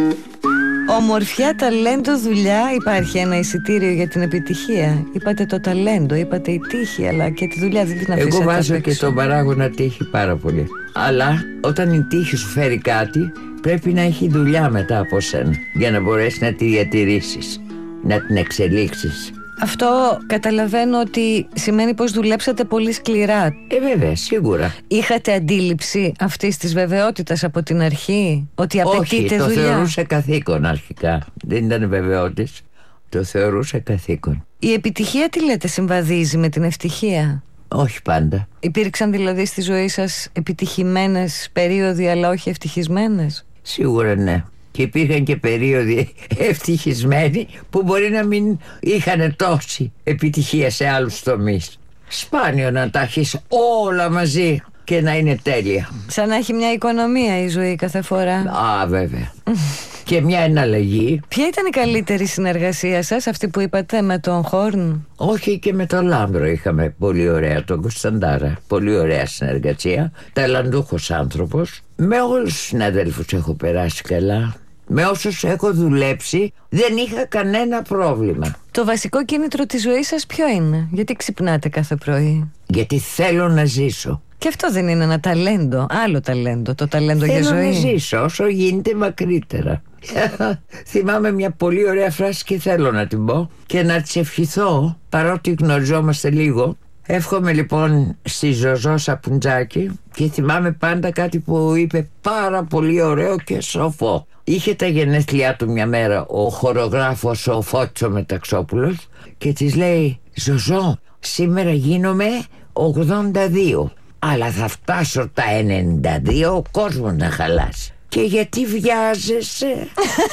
Ομορφιά, ταλέντο, δουλειά. Υπάρχει ένα εισιτήριο για την επιτυχία? Είπατε το ταλέντο, είπατε η τύχη, αλλά και τη δουλειά δεν την αφήσατε. Εγώ βάζω και τον παράγωνα τύχη πάρα πολύ. Αλλά όταν η τύχη σου φέρει κάτι, πρέπει να έχει δουλειά μετά από σένα, για να μπορέσει να τη διατηρήσεις, να την εξελίξεις. Αυτό καταλαβαίνω ότι σημαίνει πως δουλέψατε πολύ σκληρά. Βέβαια, σίγουρα. Είχατε αντίληψη αυτής της βεβαιότητας από την αρχή, ότι απαιτείται δουλειά? Όχι, το θεωρούσα καθήκον αρχικά. Δεν ήταν βεβαιότης, το θεωρούσα καθήκον. Η επιτυχία, τι λέτε, συμβαδίζει με την ευτυχία? Όχι πάντα. Υπήρξαν δηλαδή στη ζωή σας επιτυχημένες περίοδοι, αλλά όχι ευτυχισμένες? Σίγουρα ναι. Και υπήρχαν και περίοδοι ευτυχισμένοι που μπορεί να μην είχαν τόση επιτυχία σε άλλους τομείς. Σπάνιο να τα έχεις όλα μαζί και να είναι τέλεια. Σαν να έχει μια οικονομία η ζωή κάθε φορά. Α, βέβαια. Και μια εναλλαγή. Ποια ήταν η καλύτερη συνεργασία σας, αυτή που είπατε με τον Χόρν? Όχι, και με τον Λάμπρο είχαμε πολύ ωραία, τον Κωνσταντάρα. Πολύ ωραία συνεργασία. Ταλαντούχος άνθρωπος. Με όλους τους συναδέλφους έχω περάσει καλά. Με όσους έχω δουλέψει δεν είχα κανένα πρόβλημα. Το βασικό κίνητρο της ζωής σας ποιο είναι? Γιατί ξυπνάτε κάθε πρωί? Γιατί θέλω να ζήσω. Και αυτό δεν είναι ένα ταλέντο? Άλλο ταλέντο, το ταλέντο για ζωή. Θέλω να ζήσω όσο γίνεται μακρύτερα. Θυμάμαι μια πολύ ωραία φράση και θέλω να την πω και να της ευχηθώ, παρότι γνωριζόμαστε λίγο. Εύχομαι λοιπόν στη Ζωζό Σαπουτζάκη και θυμάμαι πάντα κάτι που είπε πάρα πολύ ωραίο και σοφό. Είχε τα γενέθλιά του μια μέρα ο χορογράφος ο Φώτσο Μεταξόπουλος και της λέει: Ζωζό, σήμερα γίνομαι 82, αλλά θα φτάσω τα 92, ο κόσμος να χαλάσει. Και γιατί βιάζεσαι?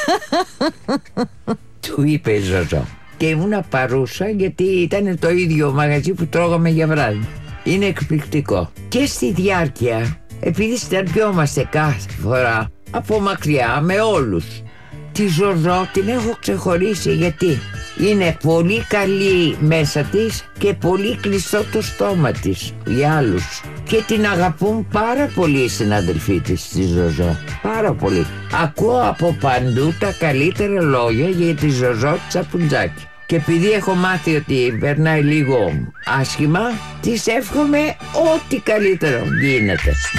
Του είπε η Ζωζό. Και ήμουνα παρούσα γιατί ήταν το ίδιο μαγαζί που τρώγαμε για βράδυ. Είναι εκπληκτικό. Και στη διάρκεια, επειδή συναντιόμαστε κάθε φορά από μακριά με όλους, τη Ζωζό την έχω ξεχωρίσει γιατί είναι πολύ καλή μέσα της και πολύ κλειστό το στόμα της για άλλους. Και την αγαπούν πάρα πολύ οι συναδελφοί της τη Ζωζό. Πάρα πολύ. Ακούω από παντού τα καλύτερα λόγια για τη Ζωζό Σαπουτζάκη. Και επειδή έχω μάθει ότι περνάει λίγο άσχημα, της εύχομαι ό,τι καλύτερο γίνεται.